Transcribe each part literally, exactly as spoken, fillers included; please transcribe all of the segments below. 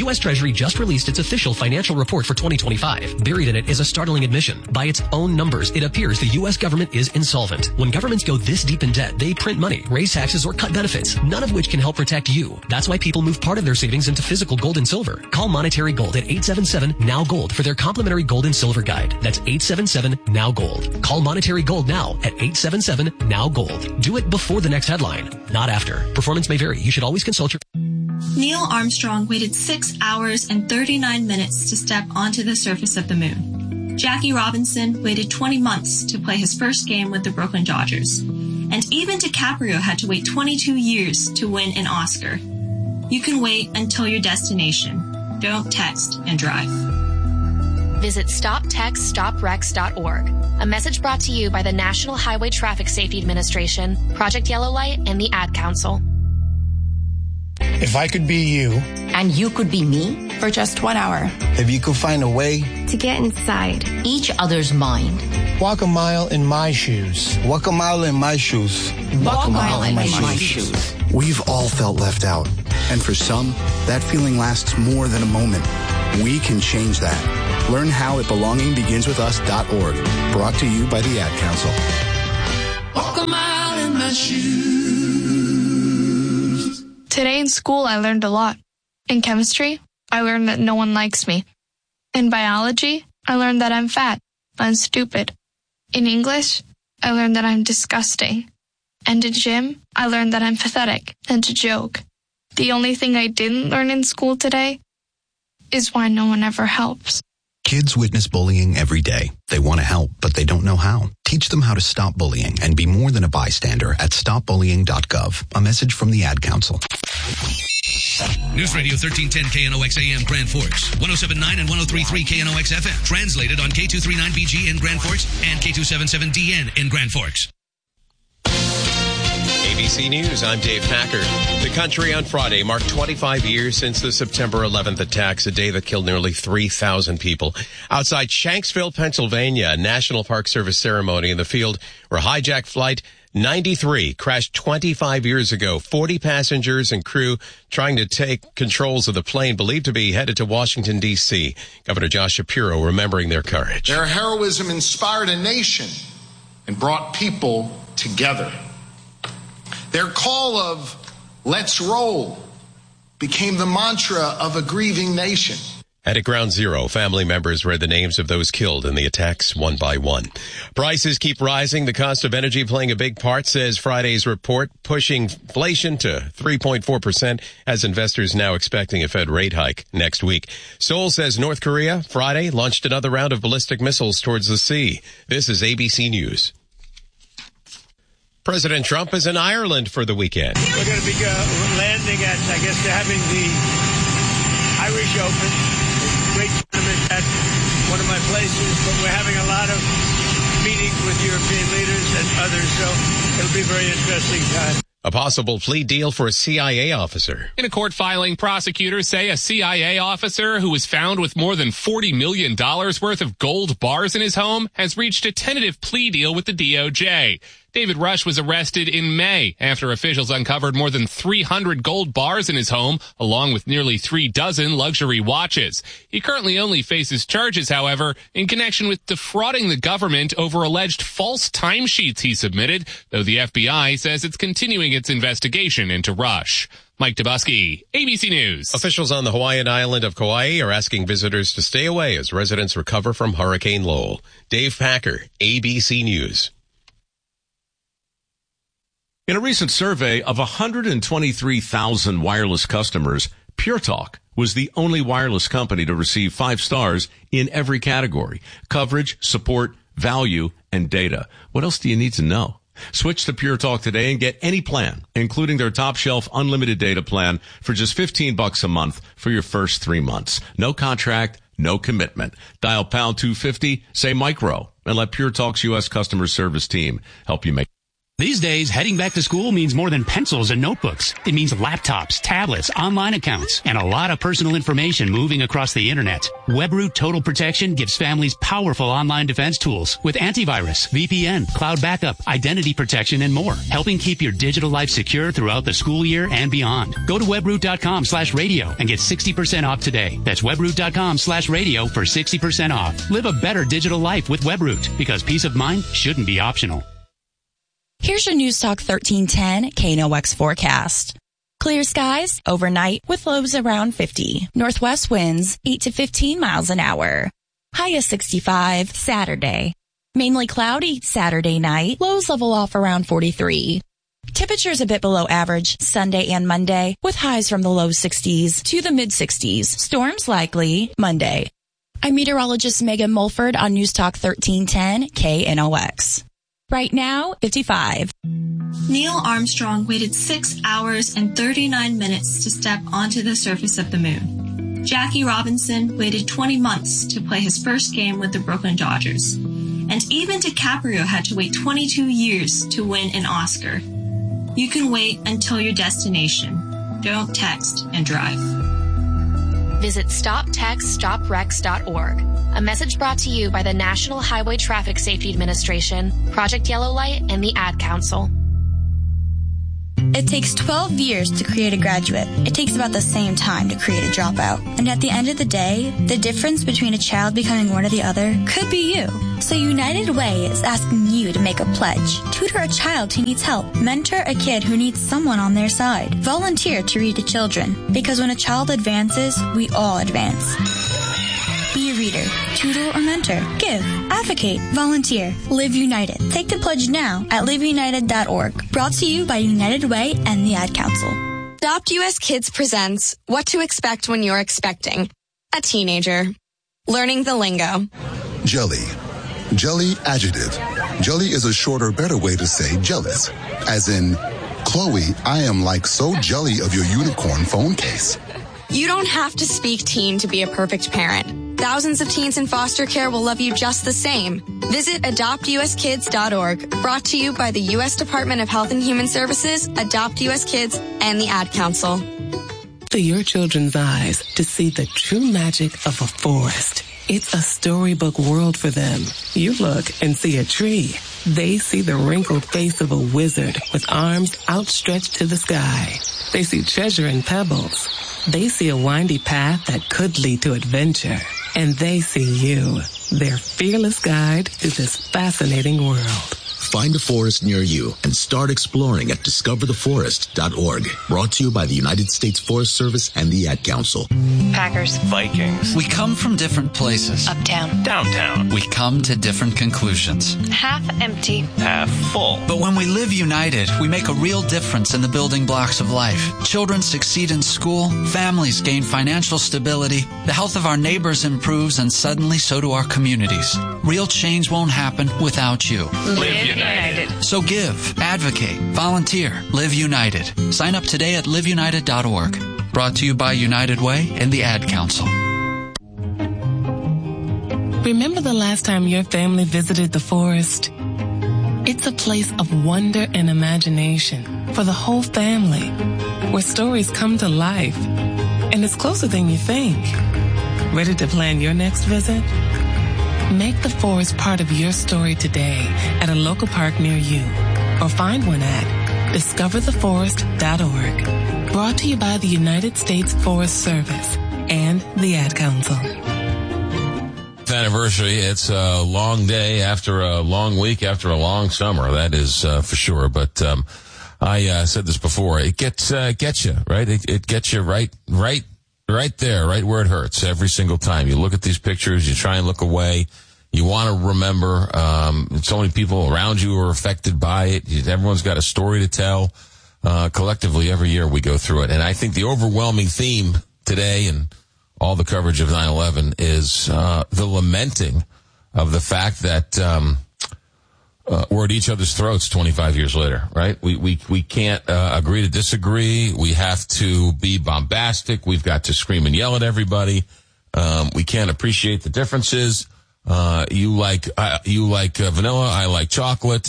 U S Treasury just released its official financial report for twenty twenty-five. Buried in it is a startling admission. By its own numbers, it appears the U S government is insolvent. When governments go this deep in debt, they print money, raise taxes, or cut benefits, none of which can help protect you. That's why people move part of their savings into physical gold and silver. Call Monetary Gold at eight seven seven, N O W, GOLD for their complimentary gold and silver guide. That's eight seven seven, N O W, GOLD. Call Monetary Gold now at eight seven seven, N O W, GOLD. Do it before the next headline, not after. Performance may vary. You should always consult your... Neil Armstrong waited six hours and thirty-nine minutes to step onto the surface of the moon. Jackie Robinson waited twenty months to play his first game with the Brooklyn Dodgers. And even DiCaprio had to wait twenty-two years to win an Oscar. You can wait until your destination. Don't text and drive. Visit stop text stop wrecks dot org. A message brought to you by the National Highway Traffic Safety Administration, Project Yellow Light, and the Ad Council. If I could be you. And you could be me. For just one hour. If you could find a way. To get inside each other's mind. Walk a mile in my shoes. Walk a mile in my shoes. Walk, Walk a mile, mile in my, my shoes. shoes. We've all felt left out. And for some, that feeling lasts more than a moment. We can change that. Learn how at belonging begins with us dot org. Brought to you by the Ad Council. Walk a mile in my shoes. Today in school, I learned a lot. In chemistry, I learned that no one likes me. In biology, I learned that I'm fat and stupid. In English, I learned that I'm disgusting. And in gym, I learned that I'm pathetic and a joke. The only thing I didn't learn in school today is why no one ever helps. Kids witness bullying every day. They want to help, but they don't know how. Teach them how to stop bullying and be more than a bystander at stop bullying dot gov. A message from the Ad Council. News Radio thirteen ten K N O X A M Grand Forks, one oh seven point nine and one oh three point three K N O X F M. Translated on K two thirty-nine B G in Grand Forks and K two seventy-seven D N in Grand Forks. A B C News, I'm Dave Packard. The country on Friday marked twenty-five years since the September eleventh attacks, a day that killed nearly three thousand people. Outside Shanksville, Pennsylvania, a National Park Service ceremony in the field where hijacked flight ninety-three crashed twenty-five years ago. forty passengers and crew trying to take controls of the plane believed to be headed to Washington, D C Governor Josh Shapiro remembering their courage. Their heroism inspired a nation and brought people together. Their call of "Let's roll" became the mantra of a grieving nation. At Ground Zero, family members read the names of those killed in the attacks one by one. Prices keep rising. The cost of energy playing a big part, says Friday's report, pushing inflation to three point four percent as investors now expecting a Fed rate hike next week. Seoul says North Korea, Friday, launched another round of ballistic missiles towards the sea. This is A B C News. President Trump is in Ireland for the weekend. We're going to be uh, landing at, I guess they're having the Irish Open. Great tournament at one of my places, but we're having a lot of meetings with European leaders and others, so it'll be a very interesting time. A possible plea deal for a C I A officer. In a court filing, prosecutors say a C I A officer who was found with more than forty million dollars worth of gold bars in his home has reached a tentative plea deal with the D O J. David Rush was arrested in May after officials uncovered more than three hundred gold bars in his home, along with nearly three dozen luxury watches. He currently only faces charges, however, in connection with defrauding the government over alleged false timesheets he submitted, though the F B I says it's continuing its investigation into Rush. Mike Dubusky, A B C News. Officials on the Hawaiian island of Kauai are asking visitors to stay away as residents recover from Hurricane Lowell. Dave Packer, A B C News. In a recent survey of one hundred twenty-three thousand wireless customers, Pure Talk was the only wireless company to receive five stars in every category: coverage, support, value, and data. What else do you need to know? Switch to Pure Talk today and get any plan, including their top shelf unlimited data plan, for just fifteen bucks a month for your first three months. No contract, no commitment. Dial pound two fifty, say micro, and let Pure Talk's U S customer service team help you make These days, heading back to school means more than pencils and notebooks. It means laptops, tablets, online accounts, and a lot of personal information moving across the internet. WebRoot Total Protection gives families powerful online defense tools with antivirus, V P N, cloud backup, identity protection, and more, helping keep your digital life secure throughout the school year and beyond. Go to webroot.com slash radio and get sixty percent off today. That's webroot.com slash radio for sixty percent off. Live a better digital life with WebRoot, because peace of mind shouldn't be optional. Here's your News Talk thirteen ten K N O X forecast. Clear skies overnight with lows around fifty. Northwest winds eight to fifteen miles an hour. High of sixty-five Saturday. Mainly cloudy Saturday night. Lows level off around forty-three. Temperatures a bit below average Sunday and Monday with highs from the low sixties to the mid sixties. Storms likely Monday. I'm meteorologist Megan Mulford on News Talk thirteen ten K N O X. Right now, fifty-five. Neil Armstrong waited six hours and thirty-nine minutes to step onto the surface of the moon. Jackie Robinson waited twenty months to play his first game with the Brooklyn Dodgers. And even DiCaprio had to wait twenty-two years to win an Oscar. You can wait until your destination. Don't text and drive. Visit stop text stop wrecks dot org. A message brought to you by the National Highway Traffic Safety Administration, Project Yellow Light, and the Ad Council. It takes twelve years to create a graduate. It takes about the same time to create a dropout. And at the end of the day, the difference between a child becoming one or the other could be you. So United Way is asking you to make a pledge. Tutor a child who needs help. Mentor a kid who needs someone on their side. Volunteer to read to children. Because when a child advances, we all advance. Be a reader, tutor, or mentor. Give, advocate, volunteer. Live United. Take the pledge now at live united dot org. Brought to you by United Way and the Ad Council. Adopt U S Kids presents What to Expect When You're Expecting a Teenager. Learning the lingo. Jelly. Jelly adjective. Jelly is a shorter, better way to say jealous. As in, Chloe, I am like so jelly of your unicorn phone case. You don't have to speak teen to be a perfect parent. Thousands of teens in foster care will love you just the same. Visit adopt u s kids dot org. Brought to you by the U S Department of Health and Human Services, Adopt U S Kids, and the Ad Council. To your children's eyes to see the true magic of a forest. It's a storybook world for them. You look and see a tree. They see the wrinkled face of a wizard with arms outstretched to the sky. They see treasure in pebbles. They see a windy path that could lead to adventure. And they see you, their fearless guide to this fascinating world. Find a forest near you and start exploring at discover the forest dot org. Brought to you by the United States Forest Service and the Ad Council. Packers. Vikings. We come from different places. Uptown. Downtown. We come to different conclusions. Half empty. Half full. But when we live united, we make a real difference in the building blocks of life. Children succeed in school. Families gain financial stability. The health of our neighbors improves, and suddenly so do our communities. Real change won't happen without you. Live United. So give, advocate, volunteer, Live United. Sign up today at live united dot org. Brought to you by United Way and the Ad Council. Remember the last time your family visited the forest? It's a place of wonder and imagination for the whole family, where stories come to life, and it's closer than you think. Ready to plan your next visit? Make the forest part of your story today at a local park near you, or find one at discover the forest dot org. Brought to you by the United States Forest Service and the Ad Council. Anniversary. It's a long day after a long week after a long summer. That is uh, for sure. But um, I uh, said this before. It gets uh, gets you right. It, it gets you right, right. Right there, right where it hurts every single time. You look at these pictures, you try and look away. You want to remember, um, so many people around you are affected by it. Everyone's got a story to tell. Uh, collectively, every year we go through it. And I think the overwhelming theme today and all the coverage of nine eleven is, uh, the lamenting of the fact that, um, Uh, we're at each other's throats twenty-five years later, right? We, we, we can't, uh, agree to disagree. We have to be bombastic. We've got to scream and yell at everybody. Um, we can't appreciate the differences. Uh, you like, uh, you like uh, vanilla. I like chocolate.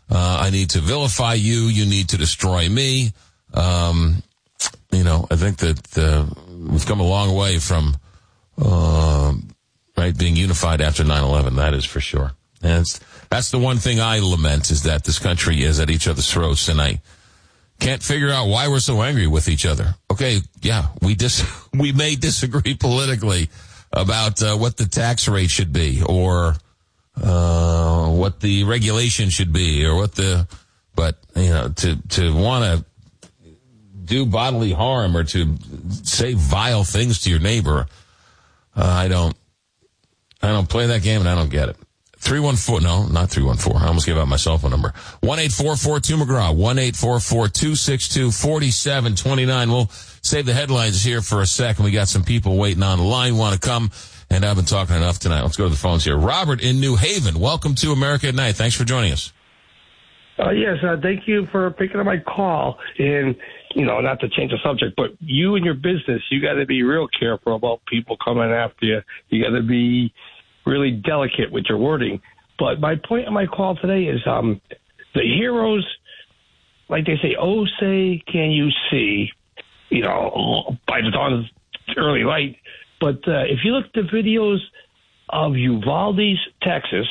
Uh, I need to vilify you. You need to destroy me. Um, you know, I think that uh, we've come a long way from, uh, right, being unified after nine eleven. That is for sure. And it's, that's the one thing I lament, is that this country is at each other's throats, and I can't figure out why we're so angry with each other. Okay, yeah, we dis- we may disagree politically about uh, what the tax rate should be, or uh, what the regulation should be, or what the, but, you know, to, to want to do bodily harm or to say vile things to your neighbor, uh, I don't, I don't play that game, and I don't get it. three one four, no, not three one four. I almost gave out my cell phone number. one eight four four two McGraw, one eight four four two six two four seven two nine. We'll save the headlines here for a second. We got some people waiting on the line, want to come, and I've been talking enough tonight. Let's go to the phones here. Robert in New Haven, welcome to America at Night. Thanks for joining us. Uh, yes, uh, thank you for picking up my call. And, you know, not to change the subject, but you and your business, you got to be real careful about people coming after you. You got to be really delicate with your wording. But my point of my call today is um, the heroes, like they say, oh, say, can you see, you know, by the dawn of early light. But uh, if you look at the videos of Uvalde, Texas,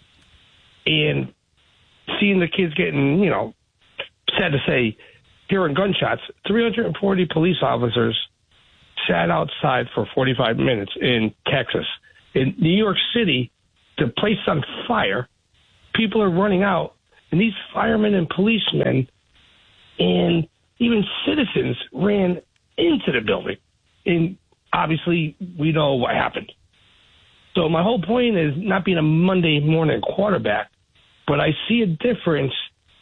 and seeing the kids getting, you know, sad to say, hearing gunshots, three hundred forty police officers sat outside for forty-five minutes in Texas. In New York City, the place is on fire. People are running out. And these firemen and policemen and even citizens ran into the building. And obviously, we know what happened. So my whole point is not being a Monday morning quarterback, but I see a difference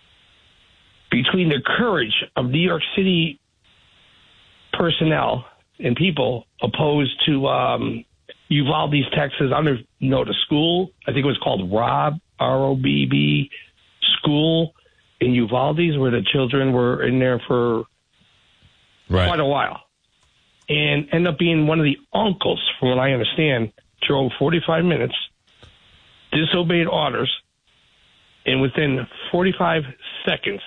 between the courage of New York City personnel and people opposed to um, Uvalde, Texas. I don't know the school. I think it was called Rob, R O B B school in Uvalde, where the children were in there for right. quite a while. And ended up being one of the uncles, from what I understand, drove forty-five minutes, disobeyed orders, and within forty-five seconds,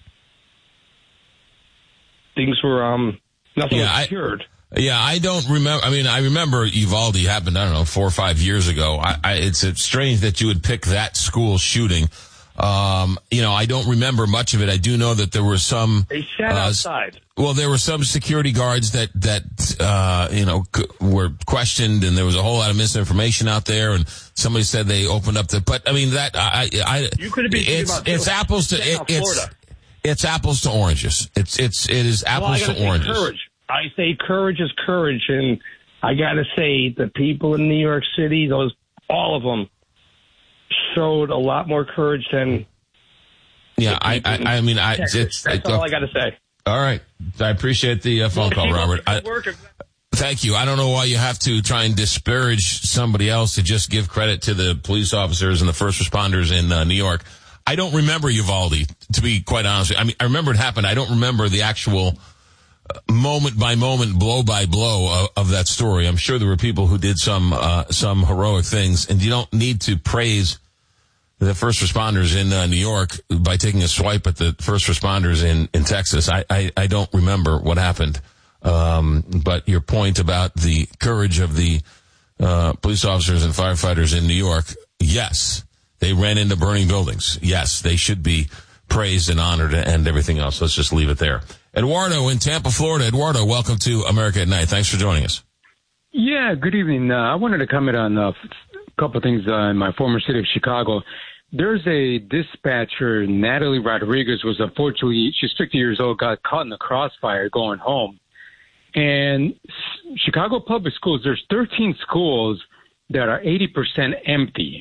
things were, um, nothing yeah, was cured. I, yeah, I don't remember. I mean, I remember Uvalde happened, I don't know, four or five years ago. I, I, it's it's strange that you would pick that school shooting. Um, you know, I don't remember much of it. I do know that there were some. They sat uh, outside. Well, there were some security guards that, that, uh, you know, c- were questioned, and there was a whole lot of misinformation out there, and somebody said they opened up the, but I mean, that, I, I, you could have been it's, about it's apples to, it, it's, it's apples to oranges. It's, it's, it is apples well, to oranges. Courage. I say courage is courage, and I gotta say, the people in New York City, those, all of them, showed a lot more courage than. Yeah, I, I, I mean, I, it's, that's it, all I got to say. All right. I appreciate the uh, phone call, Robert. I, thank you. I don't know why you have to try and disparage somebody else to just give credit to the police officers and the first responders in uh, New York. I don't remember Uvalde, to be quite honest with you. I mean, I remember it happened. I don't remember the actual moment by moment, blow by blow of, of that story. I'm sure there were people who did some, uh, some heroic things, and you don't need to praise the first responders in uh, New York by taking a swipe at the first responders in, in Texas. I, I, I don't remember what happened. Um, but your point about the courage of the uh, police officers and firefighters in New York, yes, they ran into burning buildings. Yes, they should be praised and honored and everything else. Let's just leave it there. Eduardo in Tampa, Florida. Eduardo, welcome to America at Night. Thanks for joining us. Yeah, good evening. Uh, I wanted to comment on uh, a couple of things uh, in my former city of Chicago. There's a dispatcher, Natalie Rodriguez, was unfortunately, she's fifty years old, got caught in the crossfire going home. And Chicago Public Schools, there's thirteen schools that are eighty percent empty.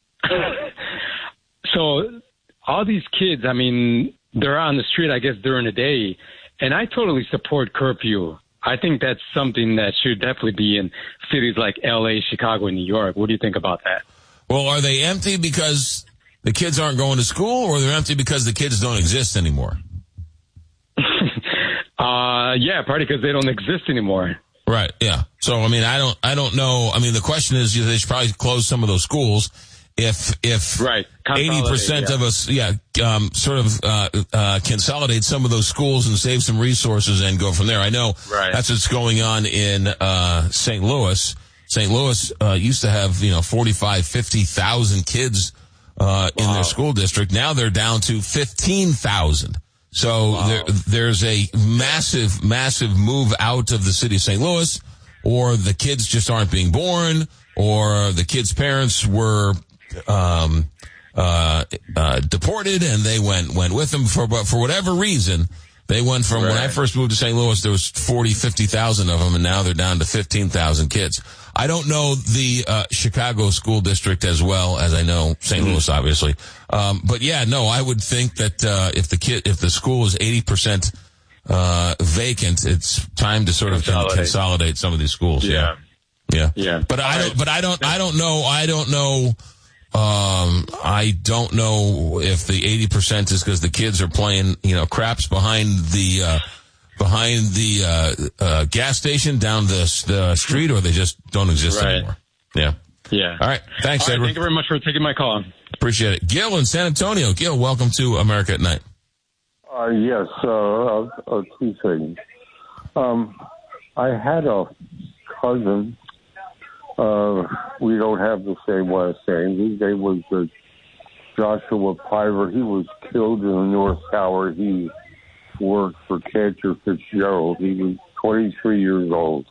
So all these kids, I mean, they're on the street, I guess, during the day. And I totally support curfew. I think that's something that should definitely be in cities like L A, Chicago, and New York. What do you think about that? Well, are they empty because the kids aren't going to school, or they're empty because the kids don't exist anymore? uh, yeah, probably because they don't exist anymore. Right. Yeah. So, I mean, I don't, I don't know. I mean, the question is, they should probably close some of those schools if if right. eighty percent yeah. of us, yeah, um, sort of uh, uh, consolidate some of those schools and save some resources and go from there. I know right. that's what's going on in uh, Saint Louis. Saint Louis uh, used to have, you know, forty-five, fifty thousand kids uh, in wow. their school district. Now they're down to fifteen thousand. So wow. there, there's a massive, massive move out of the city of Saint Louis, or the kids just aren't being born, or the kids' parents were um, uh, uh, deported and they went went with them for for whatever reason. They went from, right. when I first moved to Saint Louis, there was forty, fifty thousand of them, and now they're down to fifteen thousand kids. I don't know the uh, Chicago school district as well as I know Saint Mm-hmm. Louis, obviously. Um, but yeah, no, I would think that uh, if the kid, if the school is eighty percent uh, vacant, it's time to sort of consolidate, consolidate some of these schools. Yeah. Yeah. Yeah. But I don't, but I don't, I don't know, I don't know, um, I don't know if the eighty percent is because the kids are playing, you know, craps behind the, uh, behind the, uh, uh, gas station down the, the street, or they just don't exist right. anymore. Yeah. Yeah. All right. Thanks, All right, Edward. Thank you very much for taking my call. Appreciate it. Gil in San Antonio. Gil, welcome to America at Night. Uh, yes, uh, uh, two things. Um, I had a cousin. Uh, we don't have the same last name. His name was uh, Joshua Piver. He was killed in the North Tower. He worked for Cantor Fitzgerald. He was twenty-three years old.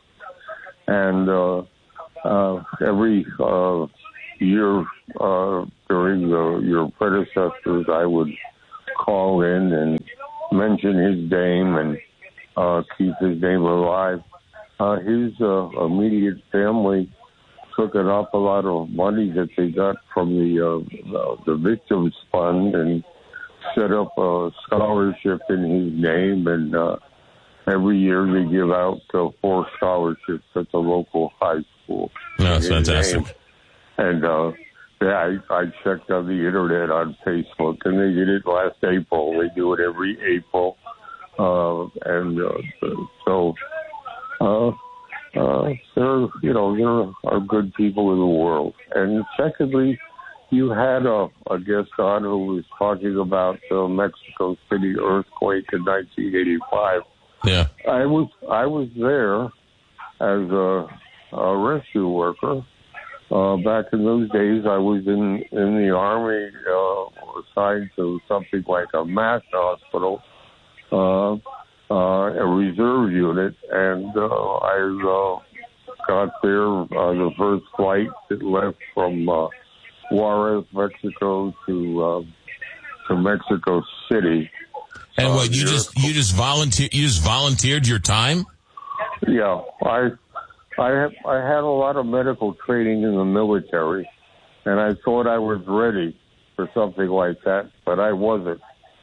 And uh, uh, every uh, year uh, during the, your predecessors, I would call in and mention his name and uh, keep his name alive. Uh, his uh, immediate family took an awful lot of money that they got from the uh, the victims fund and set up a scholarship in his name. And uh, every year they give out uh, four scholarships at the local high school. No, that's fantastic. Name. And uh, yeah, I, I checked on the internet on Facebook, and they did it last April. They do it every April, uh, and uh, so. Uh, Uh, there, you know, there are good people in the world. And secondly, you had a, a guest on who was talking about the Mexico City earthquake in nineteen eighty-five. Yeah, I was I was there as a, a rescue worker. Uh, back in those days, I was in in the Army, uh, assigned to something like a MASH hospital. Uh, Uh, a reserve unit, and uh, I uh, got there uh, the first flight that left from uh, Juarez, Mexico, to uh, to Mexico City. And uh, what you just you just volunteer you just volunteered your time? Yeah, I I have, I had a lot of medical training in the military, and I thought I was ready for something like that, but I wasn't.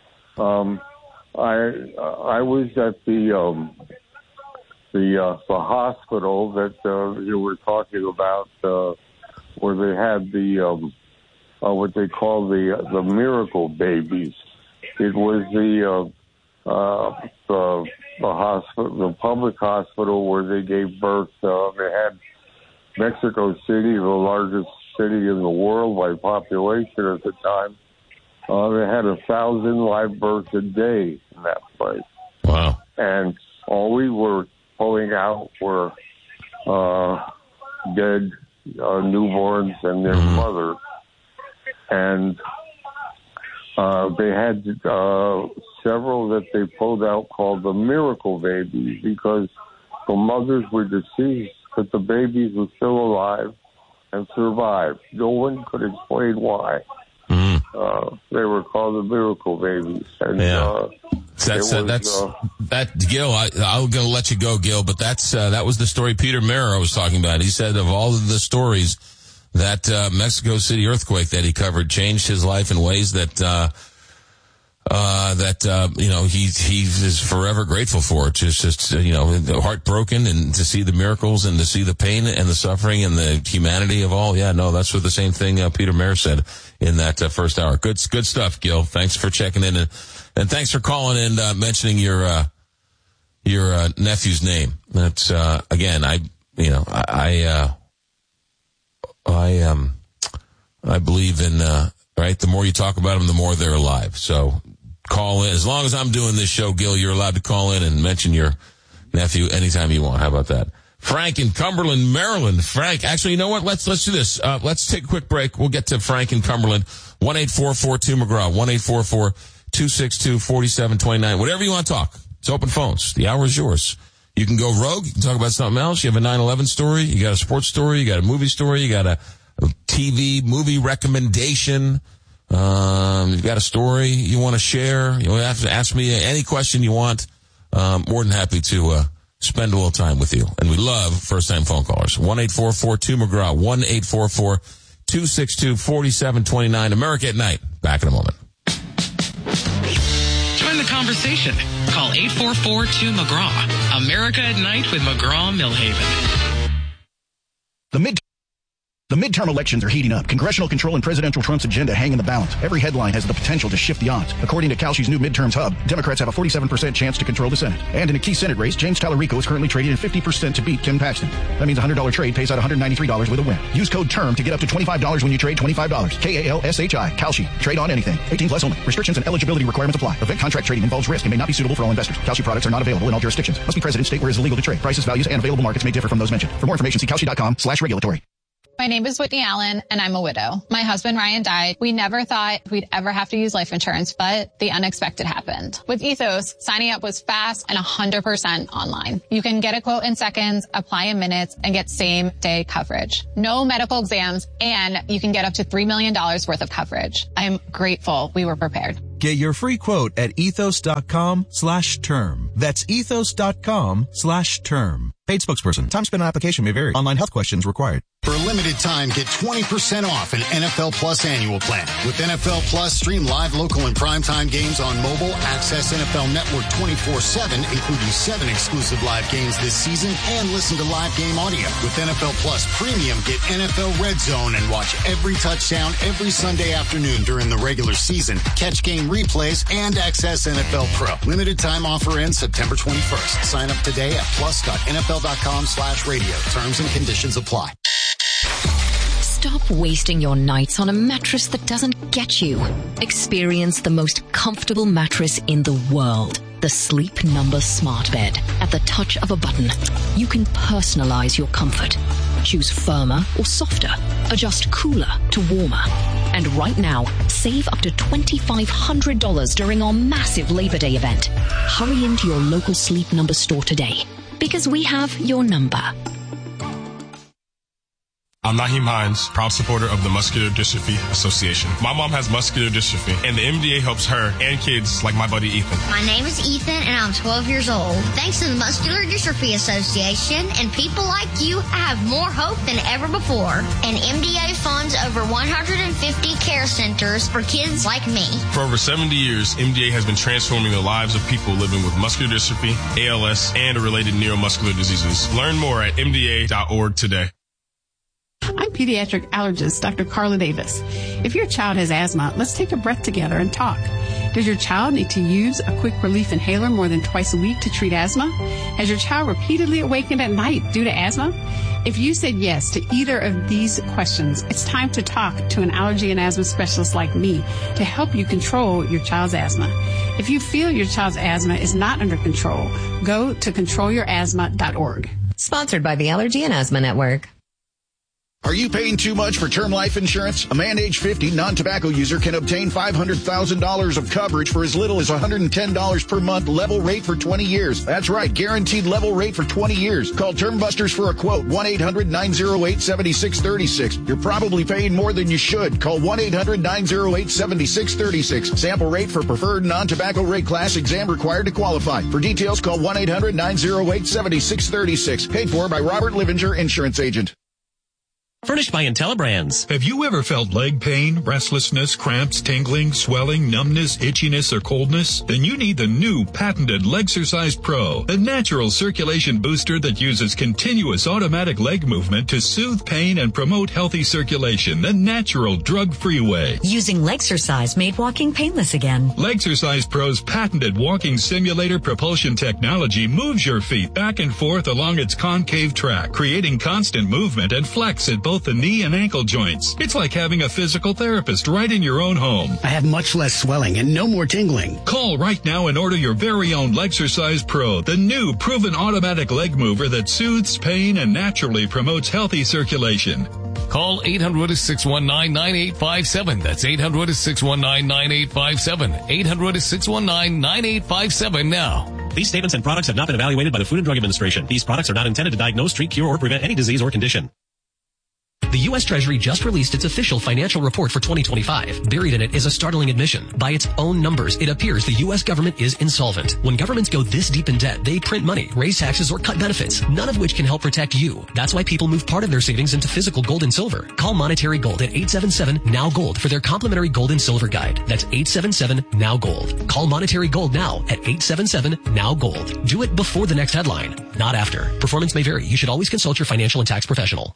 Um, I I was at the um, the uh, the hospital that uh, you were talking about, uh, where they had the um, uh, what they call the uh, the miracle babies. It was the uh, uh, the the hospital, the public hospital where they gave birth. Uh, they had Mexico City, the largest city in the world by population at the time. Uh, they had a thousand live births a day in that place. Wow. And all we were pulling out were uh, dead uh, newborns and their mm-hmm. mothers. And uh, they had uh, several that they pulled out called the miracle babies because the mothers were deceased, but the babies were still alive and survived. No one could explain why. Mm-hmm. Uh, they were called the miracle babies. And, yeah. uh, that's, uh, was, that's, uh, that, Gil, I, I'm going to let you go, Gil, but that's, uh, that was the story Peter Mara was talking about. He said of all of the stories that, uh, Mexico City earthquake that he covered changed his life in ways that, uh, uh, that, uh, you know, he, he is forever grateful for it. Just, just, you know, heartbroken, and to see the miracles and to see the pain and the suffering and the humanity of all. Yeah, no, that's what the same thing, uh, Peter Mayer said in that uh, first hour. Good, good stuff, Gil. Thanks for checking in, and, and thanks for calling and, uh, mentioning your, uh, your, uh, nephew's name. That's, uh, again, I, you know, I, I, uh, I, um, I believe in, uh, right, the more you talk about them, the more they're alive. So call in. As long as I'm doing this show, Gil, you're allowed to call in and mention your nephew anytime you want. How about that? Frank in Cumberland, Maryland. Frank, actually, you know what? Let's, let's do this. Uh, let's take a quick break. We'll get to Frank in Cumberland. one eight four four two McGraw. one eight four four two six two four seven two nine. Whatever you want to talk. It's open phones. The hour is yours. You can go rogue. You can talk about something else. You have a nine eleven story. You got a sports story. You got a movie story. You got a, a T V movie recommendation. Um, you've got a story you want to share. You have to ask me any question you want. Um, more than happy to, uh, spend a little time with you. And we love first-time phone callers. one eight four four two McGraw. one eight four four two six two four seven two nine. America at Night. Back in a moment. Join the conversation. Call eight four four two McGraw. America at Night with McGraw Millhaven. The mid The midterm elections are heating up. Congressional control and presidential Trump's agenda hang in the balance. Every headline has the potential to shift the odds. According to Kalshi's new midterms hub, Democrats have a forty-seven percent chance to control the Senate. And in a key Senate race, James Tallarico is currently trading at fifty percent to beat Ken Paxton. That means a one hundred dollars trade pays out one hundred ninety-three dollars with a win. Use code TERM to get up to twenty-five dollars when you trade twenty-five dollars. K A L S H I. Kalshi. Trade on anything. eighteen plus only. Restrictions and eligibility requirements apply. Event contract trading involves risk and may not be suitable for all investors. Kalshi products are not available in all jurisdictions. Must be present in state where it is illegal to trade. Prices, values, and available markets may differ from those mentioned. For more information, see Kalshi.com slash regulatory. My name is Whitney Allen, and I'm a widow. My husband, Ryan, died. We never thought we'd ever have to use life insurance, but the unexpected happened. With Ethos, signing up was fast and one hundred percent online. You can get a quote in seconds, apply in minutes, and get same-day coverage. No medical exams, and you can get up to three million dollars worth of coverage. I'm grateful we were prepared. Get your free quote at ethos.com slash term. That's ethos.com slash term. Paid spokesperson. Time spent on application may vary. Online health questions required. For a limited time, get twenty percent off an N F L Plus annual plan. With N F L Plus, stream live, local, and primetime games on mobile. Access N F L Network twenty-four seven, including seven exclusive live games this season, and listen to live game audio. With N F L Plus Premium, get N F L Red Zone and watch every touchdown every Sunday afternoon during the regular season. Catch game replays and access N F L Pro. Limited time offer ends September twenty-first. Sign up today at plus.nfl.com slash radio. Terms and conditions apply. Stop wasting your nights on a mattress that doesn't get you. Experience the most comfortable mattress in the world. The Sleep Number Smart Bed. At the touch of a button, you can personalize your comfort. Choose firmer or softer. Adjust cooler to warmer. And right now, save up to twenty-five hundred dollars during our massive Labor Day event. Hurry into your local Sleep Number store today, because we have your number. I'm Naheem Hines, proud supporter of the Muscular Dystrophy Association. My mom has muscular dystrophy, and the M D A helps her and kids like my buddy Ethan. My name is Ethan, and I'm twelve years old. Thanks to the Muscular Dystrophy Association and people like you, I have more hope than ever before. And M D A funds over one hundred fifty care centers for kids like me. For over seventy years, M D A has been transforming the lives of people living with muscular dystrophy, A L S, and related neuromuscular diseases. Learn more at M D A dot org today. I'm pediatric allergist Doctor Carla Davis. If your child has asthma, let's take a breath together and talk. Does your child need to use a quick relief inhaler more than twice a week to treat asthma? Has your child repeatedly awakened at night due to asthma? If you said yes to either of these questions, it's time to talk to an allergy and asthma specialist like me to help you control your child's asthma. If you feel your child's asthma is not under control, go to control your asthma dot org. Sponsored by the Allergy and Asthma Network. Are you paying too much for term life insurance? A man age fifty non-tobacco user can obtain five hundred thousand dollars of coverage for as little as one hundred ten dollars per month, level rate for twenty years. That's right, guaranteed level rate for twenty years. Call Term Busters for a quote, one eight hundred nine oh eight seven six three six. You're probably paying more than you should. Call one eight hundred nine oh eight seven six three six. Sample rate for preferred non-tobacco rate class, exam required to qualify. For details, call one eight hundred nine oh eight seven six three six. Paid for by Robert Livinger, Insurance Agent. Furnished by IntelliBrands. Have you ever felt leg pain, restlessness, cramps, tingling, swelling, numbness, itchiness, or coldness? Then you need the new patented Legsercise Pro, a natural circulation booster that uses continuous automatic leg movement to soothe pain and promote healthy circulation the natural drug-free way. Using Legsercise made walking painless again. Legsercise Pro's patented walking simulator propulsion technology moves your feet back and forth along its concave track, creating constant movement and flex at both both the knee and ankle joints. It's like having a physical therapist right in your own home. I have much less swelling and no more tingling. Call right now and order your very own Legsercise Pro, the new proven automatic leg mover that soothes pain and naturally promotes healthy circulation. Call eight hundred, six one nine, nine eight five seven. That's eight hundred, six one nine, nine eight five seven. eight hundred, six one nine, nine eight five seven now. These statements and products have not been evaluated by the Food and Drug Administration. These products are not intended to diagnose, treat, cure, or prevent any disease or condition. The U S Treasury just released its official financial report for twenty twenty-five. Buried in it is a startling admission. By its own numbers, it appears the U S government is insolvent. When governments go this deep in debt, they print money, raise taxes, or cut benefits, none of which can help protect you. That's why people move part of their savings into physical gold and silver. Call Monetary Gold at eight seven seven, N O W Gold for their complimentary gold and silver guide. That's eight seven seven, N O W Gold. Call Monetary Gold now at eight seven seven, N O W Gold. Do it before the next headline, not after. Performance may vary. You should always consult your financial and tax professional.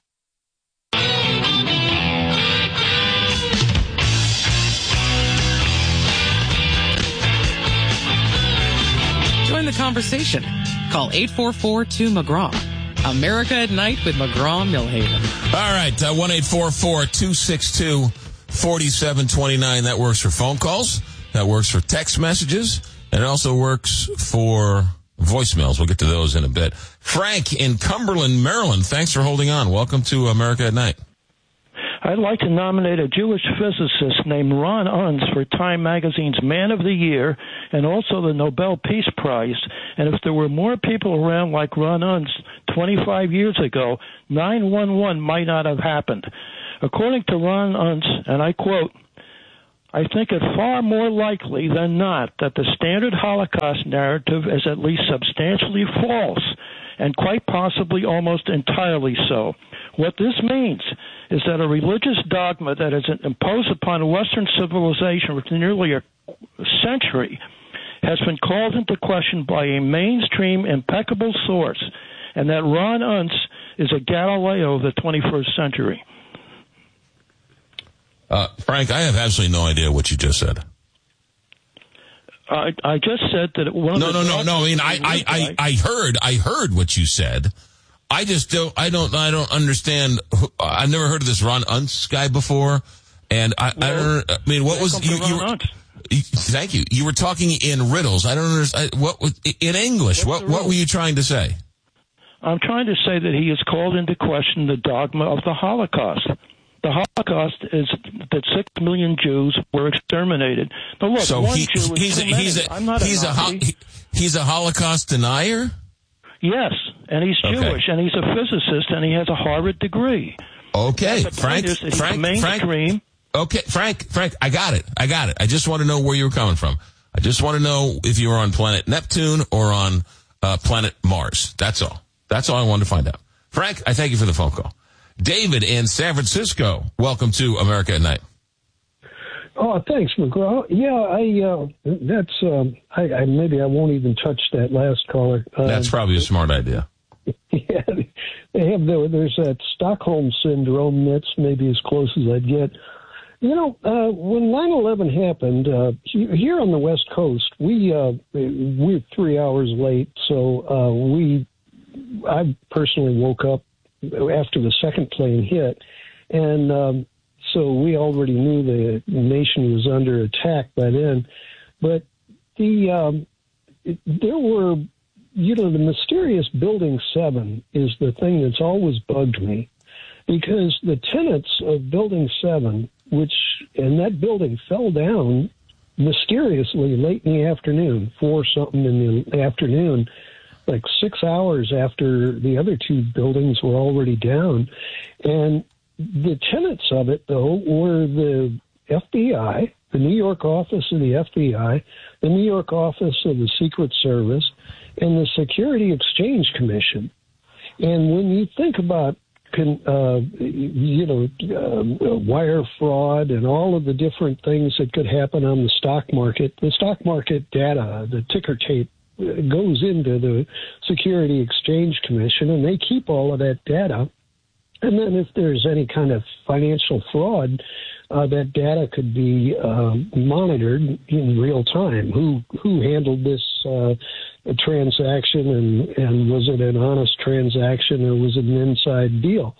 Join the conversation. Call eight four four, two, M C G R A W. America at Night with McGraw-Milhaven. All right, uh, one eight four four, two six two, four seven two nine. That works for phone calls. That works for text messages. And it also works for voicemails. We'll get to those in a bit. Frank in Cumberland, Maryland, thanks for holding on. Welcome to America at Night. I'd like to nominate a Jewish physicist named Ron Unz for Time Magazine's Man of the Year and also the Nobel Peace Prize. And if there were more people around like Ron Unz twenty-five years ago, nine one one might not have happened. According to Ron Unz, and I quote, I think it far more likely than not that the standard Holocaust narrative is at least substantially false, and quite possibly almost entirely so. What this means is that a religious dogma that is imposed upon Western civilization for nearly a century has been called into question by a mainstream, impeccable source, and that Ron Unz is a Galileo of the twenty-first century. Uh, Frank, I have absolutely no idea what you just said. I, I just said that one no, of no, the no, no. I mean, I, I, I, I heard, I heard what you said. I just don't, I don't, I don't understand. Who, I've never heard of this Ron Unz guy before, and I, well, I don't. I mean, what was you? you, were, you thank you. You were talking in riddles. I don't understand. What was in English? What's what, what were you trying to say? I'm trying to say that he has called into question the dogma of the Holocaust. The Holocaust is that six million Jews were exterminated. Now look, so one he, Jew is he's, too a, many. he's a I'm not he's a, a ho- he's a Holocaust denier. Yes, and he's okay. Jewish, and he's a physicist, and he has a Harvard degree. Okay, Frank, Frank, Frank, okay, Frank, Frank, I got it, I got it. I just want to know where you were coming from. I just want to know if you were on planet Neptune or on uh, planet Mars. That's all. That's all I wanted to find out. Frank, I thank you for the phone call. David in San Francisco, welcome to America at Night. Oh, thanks, McGraw. Yeah, I uh, that's um, I, I maybe I won't even touch that last caller. Uh, that's probably a smart idea. Yeah, they have the, there's that Stockholm syndrome. That's maybe as close as I'd get. You know, uh, when nine eleven happened uh, here on the West Coast, we uh, we're three hours late, so uh, we I personally woke up after the second plane hit, and um, so we already knew the nation was under attack by then. But the um, it, there were, you know, the mysterious Building seven is the thing that's always bugged me, because the tenants of Building seven, which, and that building fell down mysteriously late in the afternoon, four something in the afternoon, like six hours after the other two buildings were already down. And the tenants of it, though, were the F B I, the New York office of the F B I, the New York office of the Secret Service, and the Security Exchange Commission. And when you think about, uh, you know, uh, wire fraud and all of the different things that could happen on the stock market, the stock market data, the ticker tape, goes into the Security Exchange Commission, and they keep all of that data. And then if there's any kind of financial fraud, uh, that data could be uh, monitored in real time. Who who handled this uh, transaction, and, and was it an honest transaction, or was it an inside deal?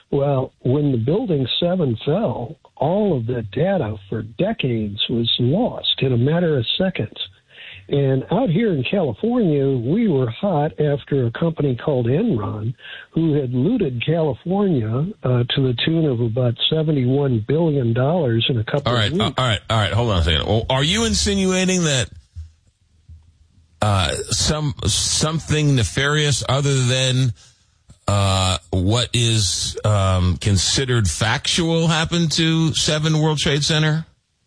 Well, when the Building seven fell, all of the data for decades was lost in a matter of seconds. And out here in California, we were hot after a company called Enron, who had looted California uh, to the tune of about seventy-one billion dollars in a couple all right, of weeks. Uh, all right, all right, hold on a second. Well, are you insinuating that uh, some something nefarious other than uh, what is um, considered factual happened to seven World Trade Center?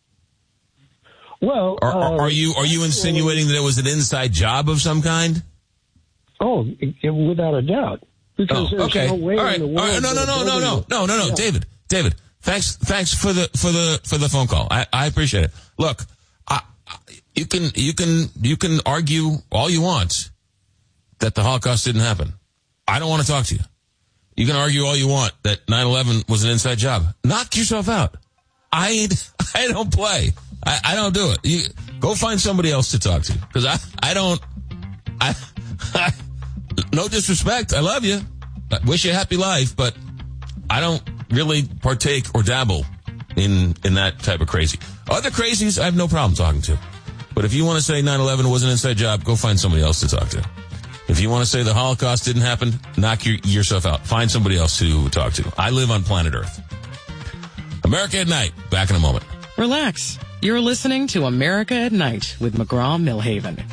Well, are, are, uh, are you are you insinuating that it was an inside job of some kind? Oh, it, without a doubt. Because oh, there's okay. no way All right. in the world. All right. No, no, no, no, no, no, no, no, yeah. David, David. Thanks, thanks for the for the for the phone call. I, I appreciate it. Look, I, you can you can you can argue all you want that the Holocaust didn't happen. I don't want to talk to you. You can argue all you want that nine eleven was an inside job. Knock yourself out. I I don't play. I, I don't do it. You go find somebody else to talk to because I I don't. I, I no disrespect. I love you. I wish you a happy life, but I don't really partake or dabble in in that type of crazy. Other crazies, I have no problem talking to. But if you want to say nine eleven was an inside job, go find somebody else to talk to. If you want to say the Holocaust didn't happen, knock your, yourself out. Find somebody else to talk to. I live on planet Earth. America at Night. Back in a moment. Relax. You're listening to America at Night with McGraw-Milhaven.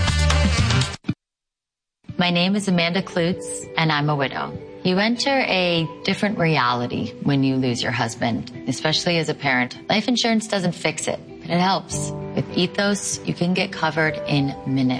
My name is Amanda Klutz, and I'm a widow. You enter a different reality when you lose your husband, especially as a parent. Life insurance doesn't fix it, but it helps. With Ethos, you can get covered in minutes.